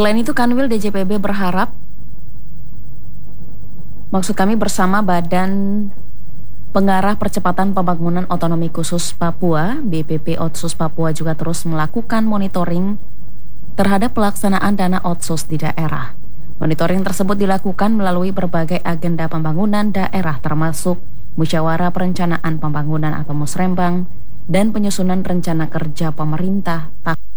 Selain itu, Kanwil DJPB berharap, bersama Badan Pengarah Percepatan Pembangunan Otonomi Khusus Papua, BPP Otsus Papua juga terus melakukan monitoring terhadap pelaksanaan dana otsus di daerah. Monitoring tersebut dilakukan melalui berbagai agenda pembangunan daerah termasuk Musyawarah Perencanaan Pembangunan atau Musrembang dan penyusunan rencana kerja pemerintah